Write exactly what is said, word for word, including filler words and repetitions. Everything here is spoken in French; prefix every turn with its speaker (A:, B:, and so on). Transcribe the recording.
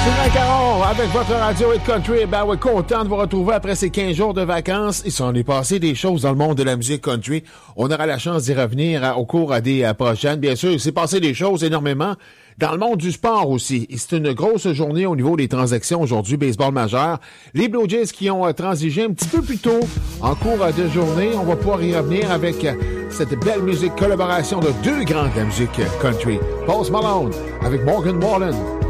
A: Sylvain Caron, avec votre radio Hit Country, ben ouais, content de vous retrouver après ces quinze jours de vacances. Il s'en est passé des choses dans le monde de la musique country. On aura la chance d'y revenir hein, au cours des euh, prochaines. Bien sûr, il s'est passé des choses énormément dans le monde du sport aussi. Et c'est une grosse journée au niveau des transactions aujourd'hui, baseball majeur. Les Blue Jays qui ont euh, transigé un petit peu plus tôt en cours euh, de journée. On va pouvoir y revenir avec euh, cette belle musique, collaboration de deux grands de la musique country. Post Malone avec Morgan Wallen.